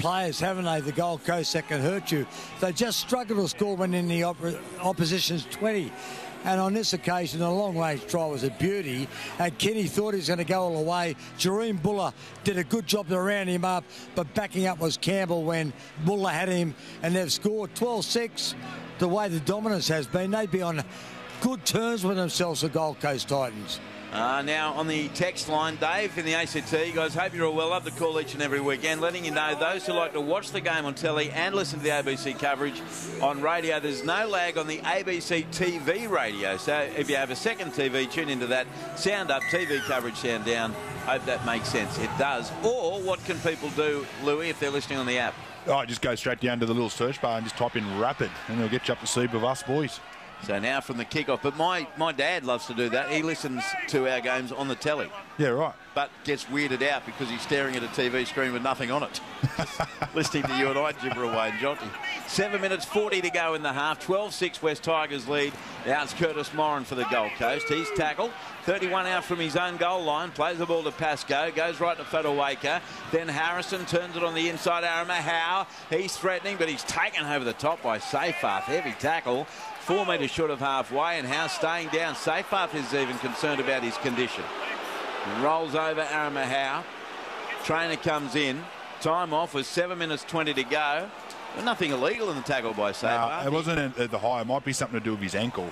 players, haven't they, the Gold Coast, that can hurt you. They just struggle to score when in the opposition's 20. And on this occasion, the long-range try was a beauty. And Kenny thought he was going to go all the way. Jareem Buller did a good job to round him up, but backing up was Campbell when Buller had him. And they've scored 12-6. The way the dominance has been, they'd be on good terms with themselves, the Gold Coast Titans. Now on the text line, Dave in the ACT, you guys, hope you're all well. Love to call each and every weekend, letting you know those who like to watch the game on telly and listen to the ABC coverage on radio, there's no lag on the ABC TV radio. So if you have a second TV, tune into that. Sound up, TV coverage sound down. Hope that makes sense. It does. Or what can people do, Louis, if they're listening on the app? Oh, just go straight down to the little search bar and just type in Rapid, and it'll get you up to speed with us boys. So now from the kickoff. But my dad loves to do that. He listens to our games on the telly. Yeah, right. But gets weirded out because he's staring at a TV screen with nothing on it. Listening to you and I gibber away and Jonty. 7 minutes 40 to go in the half. 12-6 West Tigers lead. Now it's Curtis Moran for the Gold Coast. He's tackled. 31 out from his own goal line. Plays the ball to Pascoe. Goes right to Fodawaker. Then Harrison turns it on the inside. Arama Howe. He's threatening, but he's taken over the top by Seyfarth. Heavy tackle. 4 metres short of halfway, and Howe staying down. Seyfarth is even concerned about his condition. He rolls over Arama Howe. Trainer comes in. Time off with 7 minutes 20 to go. But nothing illegal in the tackle by Seyfarth. It wasn't at the high. It might be something to do with his ankle.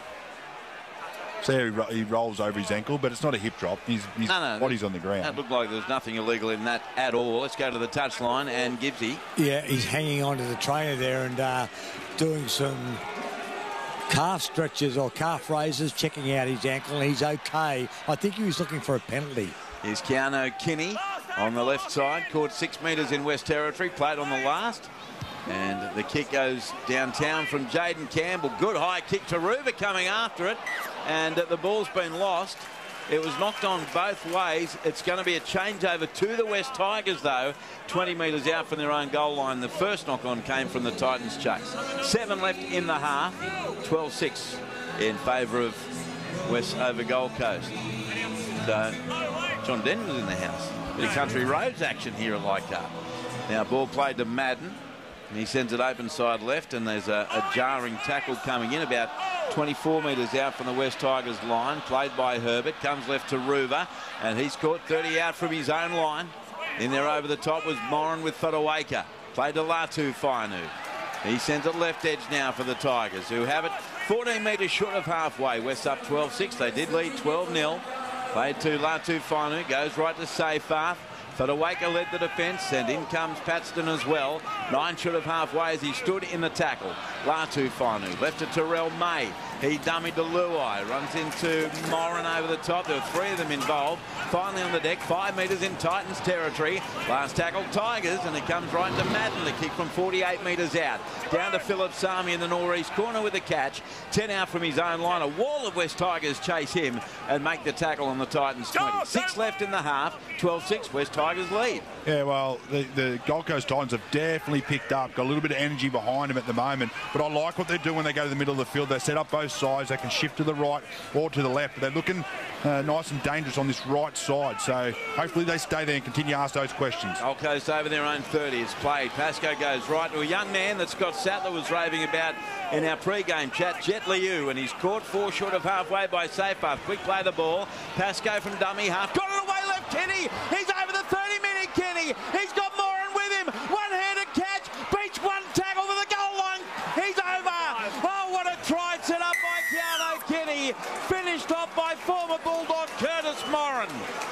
So he rolls over his ankle, but it's not a hip drop. His body's on the ground. That looked like there's nothing illegal in that at all. Let's go to the touchline, and Gibbsy. Yeah, he's hanging on to the trainer there and doing some calf stretches or calf raises, checking out his ankle, and he's okay. I think he was looking for a penalty. Here's Keanu Kinney on the left side, caught 6 metres in West Territory, played on the last. And the kick goes downtown from Jaden Campbell. Good high kick to Ruva coming after it. And the ball's been lost. It was knocked on both ways. It's going to be a changeover to the West Tigers, though. 20 metres out from their own goal line. The first knock-on came from the Titans' chase. 7 left in the half. 12-6 in favour of West over Gold Coast. So John Denver's in the house. Bit of country roads action here at Leichhardt. Now ball played to Madden. He sends it open side left, and there's a jarring tackle coming in about 24 metres out from the West Tigers line. Played by Herbert. Comes left to Ruva, and he's caught 30 out from his own line. In there over the top was Moran with Fodawaker. Played to Latu Fainu. He sends it left edge now for the Tigers, who have it 14 metres short of halfway. West up 12-6. They did lead 12-0. Played to Latu Fainu. Goes right to Seyfarth. Fodawaker led the defence, and in comes Paxton as well. 9 short of halfway as he stood in the tackle. Latu Fainu left to Terrell May. He dummied to Luai, runs into Moran over the top. There were 3 of them involved. Finally on the deck, 5 metres in Titans territory. Last tackle, Tigers, and it comes right to Madden. The kick from 48 metres out. Down to Philip Sami in the northeast corner with the catch. 10 out from his own line. A wall of West Tigers chase him and make the tackle on the Titans 20. 6 left in the half. 12-6, West Tigers lead. Yeah, well, the Gold Coast Titans have definitely picked up, got a little bit of energy behind them at the moment. But I like what they do when they go to the middle of the field. They set up both sides. They can shift to the right or to the left. But they're looking nice and dangerous on this right side. So hopefully they stay there and continue to ask those questions. Gold Coast over their own 30. It's played. Pascoe goes right to a young man that Scott Sattler was raving about in our pre-game chat, Jet Liu, and he's caught 4 short of halfway by Seyfarth. Quick play the ball. Pascoe from dummy half. Got it away left, Kenny. He's over the 30-minute Kenny. He's got Moran with him. One-handed catch. Beach one tackle to the goal line. He's over. Oh, what a try set up by Keanu Kenny. Finished off by former Bulldog Curtis Moran.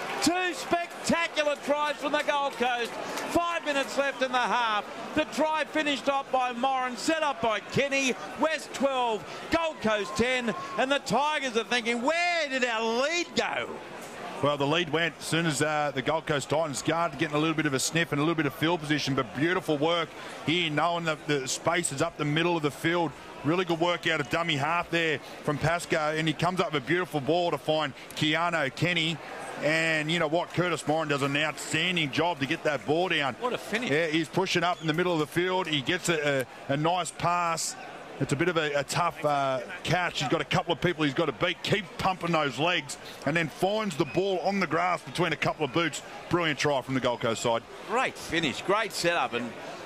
2 spectacular tries from the Gold Coast. 5 minutes left in the half. The try finished off by Moran, set up by Kenny. West 12, Gold Coast 10, and the Tigers are thinking, where did our lead go? Well, the lead went as soon as the Gold Coast Titans started getting a little bit of a sniff and a little bit of field position, but beautiful work here, knowing that the space is up the middle of the field. Really good work out of dummy half there from Pascoe, and he comes up with a beautiful ball to find Keanu Kenny. And you know what? Curtis Moran does an outstanding job to get that ball down. What a finish. Yeah, he's pushing up in the middle of the field. He gets a nice pass. It's a bit of a tough catch. He's got a couple of people he's got to beat. Keep pumping those legs, and then finds the ball on the grass between a couple of boots. Brilliant try from the Gold Coast side. Great finish. Great setup. And